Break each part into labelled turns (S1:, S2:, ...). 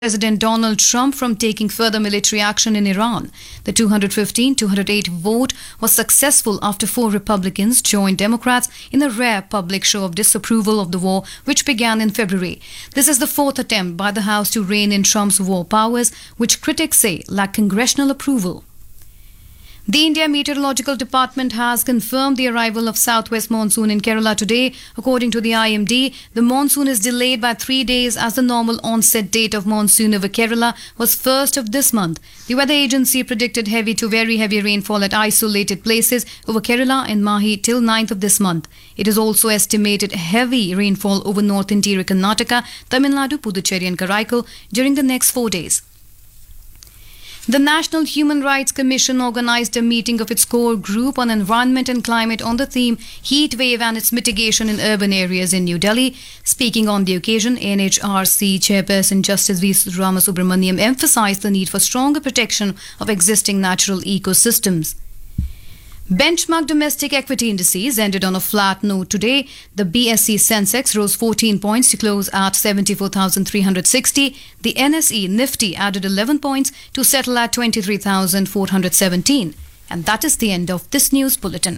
S1: President Donald Trump from taking further military action in Iran. The 215-208 vote was successful after 4 Republicans joined Democrats in a rare public show of disapproval of the war, which began in February. This is the 4th attempt by the House to rein in Trump's war powers, which critics say lack congressional approval. The India Meteorological Department has confirmed the arrival of southwest monsoon in Kerala today. According to the IMD, the monsoon is delayed by 3 days as the normal onset date of monsoon over Kerala was 1st of this month. The weather agency predicted heavy to very heavy rainfall at isolated places over Kerala and Mahi till 9th of this month. It is also estimated heavy rainfall over north interior Karnataka, Tamil Nadu, Puducherry and Karaikal during the next 4 days. The National Human Rights Commission organized a meeting of its core group on environment and climate on the theme Heat Wave and its mitigation in urban areas in New Delhi. Speaking on the occasion, NHRC Chairperson Justice V. Ramasubramaniam emphasized the need for stronger protection of existing natural ecosystems. Benchmark domestic equity indices ended on a flat note today. The BSE Sensex rose 14 points to close at 74,360. The NSE Nifty added 11 points to settle at 23,417. And that is the end of this news bulletin.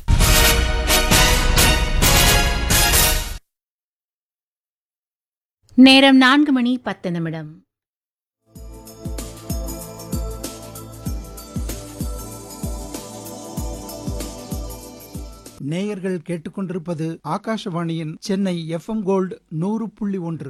S2: நேரம் 4:10.
S3: நேயர்கள் கேட்டுக்கொண்டிருப்பது ஆகாஷவாணியின் Chennai FM gold 100.1.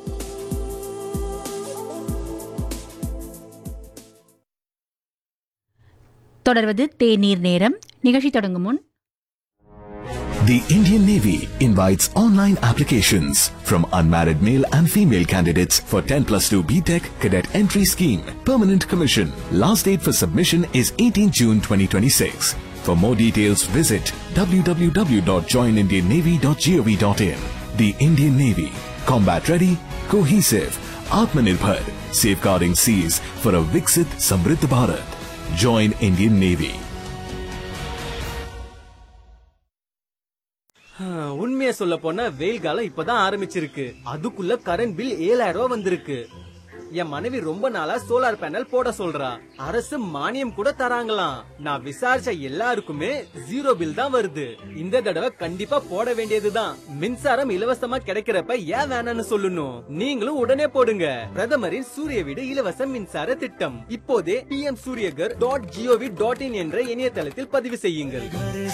S2: தொடர்வது தேநீர் நேரம். நிகழ்ச்சி தொடங்கும் முன்
S4: The Indian Navy invites online applications from unmarried male and female candidates for 10+2 BTech Cadet Entry Scheme. Permanent commission. Last date for submission is 18 June 2026. For more details, visit www.joinindiannavy.gov.in. The Indian Navy. Combat ready, cohesive, Atmanirbhar, safeguarding seas for a Viksit Samriddh Bharat. Join Indian Navy.
S5: உண்மையை சொல்ல போனா வெயில் காலம் இப்பதான் ஆரம்பிச்சிருக்கு. அதுக்குள்ள current bill 7000 ரூபாய் வந்திருக்கு. என் மனைவி ரொம்ப நாளா சோலார் பேனல் போட சொல்றா. அரசு மானியம் கூட தராங்களாம். நான் விசாரிச்ச எல்லாருக்குமே 0 பில் தான் வருது. இந்த தடவை கண்டிப்பா போட வேண்டியதுதான். மின்சாரம் இலவசமா கிடைக்கிறப்ப ஏன் வேணாம்னு சொல்லணும்? நீங்களும் உடனே போடுங்க. பிரதமரின் சூரிய வீடு இலவச மின்சார திட்டம். இப்போதே pmsuryagar.gov.in என்ற இணையதளத்தில் பதிவு செய்யுங்கள்.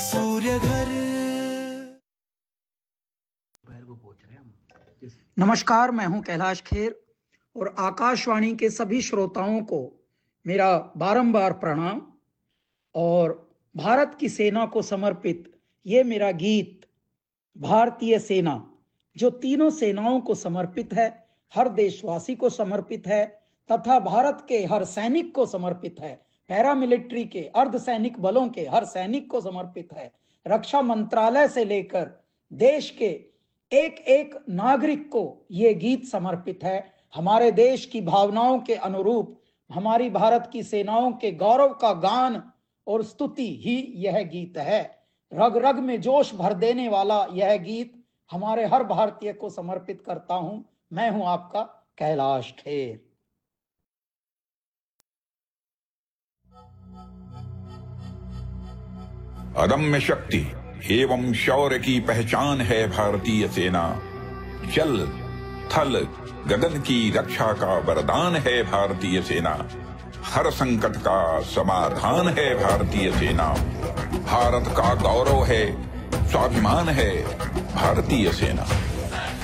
S6: नमस्कार, मैं हूं कैलाश खेर और आकाशवाणी के सभी श्रोताओं को मेरा बारंबार प्रणाम। और भारत की सेना को समर्पित ये मेरा गीत भारतीय सेना, जो तीनों सेनाओं को समर्पित है, हर देशवासी को समर्पित है तथा भारत के हर सैनिक को समर्पित है, पैरामिलिट्री के अर्धसैनिक बलों के हर सैनिक को समर्पित है, रक्षा मंत्रालय से लेकर देश के एक एक नागरिक को ये गीत समर्पित है। हमारे देश की भावनाओं के अनुरूप हमारी भारत की सेनाओं के गौरव का गान और स्तुति ही यह गीत है। रग रग में जोश भर देने वाला यह गीत हमारे हर भारतीय को समर्पित करता हूं। मैं हूं आपका कैलाश खेर।
S7: अदम्य शक्ति एवं शौर्य की पहचान है भारतीय सेना। जल थल गगन की रक्षा का वरदान है भारतीय सेना। हर संकट का समाधान है भारतीय सेना। भारत का गौरव है, स्वाभिमान है भारतीय सेना।